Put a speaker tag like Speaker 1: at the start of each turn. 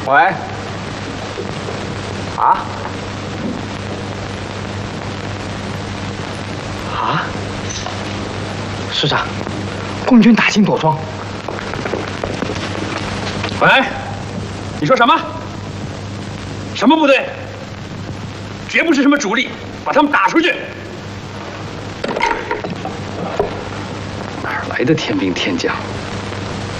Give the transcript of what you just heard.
Speaker 1: 喂。啊？啊？师长，共军打进朵庄。
Speaker 2: 喂，你说什么？什么部队？绝不是什么主力，把他们打出去！
Speaker 1: 哪来的天兵天将？